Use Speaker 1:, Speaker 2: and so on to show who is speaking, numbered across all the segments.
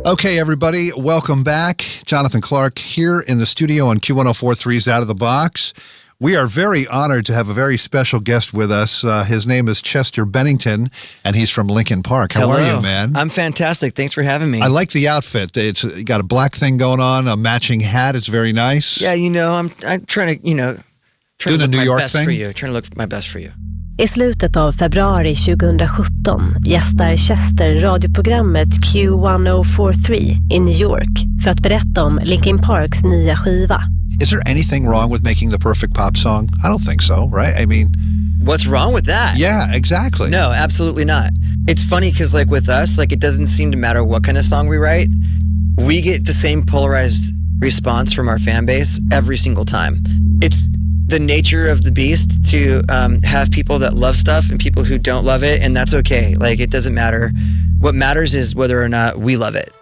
Speaker 1: Okay, everybody, welcome back. Jonathan Clark here in the studio on Q1043's Out of the Box. We are very honored to have a very special guest with us. His name is Chester Bennington, and he's from Linkin Park. How are you, man?
Speaker 2: I'm fantastic. Thanks for having me.
Speaker 1: I like the outfit. It's got a black thing going on, a matching hat. It's very nice.
Speaker 2: Yeah, I'm trying to,
Speaker 1: doing the New York thing.
Speaker 2: For you. Trying to look my best for you.
Speaker 3: I slutet av februari 2017 gästar Chester radioprogrammet Q1043 i New York för att berätta om Linkin Parks nya skiva.
Speaker 1: Is there anything wrong with making the perfect pop song? I don't think so, right? I mean...
Speaker 2: What's wrong with that?
Speaker 1: Yeah, exactly.
Speaker 2: No, absolutely not. It's funny because like with us, like it doesn't seem to matter what kind of song we write. We get the same polarized response from our fan base every single time. It's the nature of the beast to have people that love stuff and people who don't love it, and that's okay. Like it doesn't matter. What matters is whether or not we love it.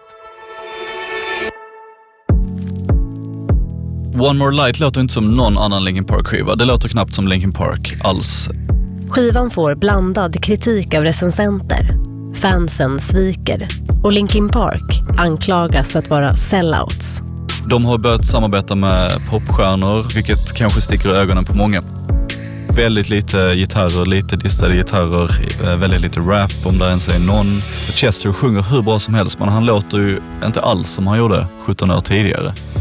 Speaker 4: One More Light låter inte som någon annan Linkin Park-skiva. Det låter knappt som Linkin Park alls.
Speaker 3: Skivan får blandad kritik av recensenter. Fansen sviker. Och Linkin Park anklagas för att vara sellouts.
Speaker 4: De har börjat samarbeta med popstjärnor, vilket kanske sticker i ögonen på många. Väldigt lite gitarrer, lite distade gitarrer, väldigt lite rap om det ens är någon. Chester sjunger hur bra som helst, men han låter ju inte alls som han gjorde 17 år tidigare.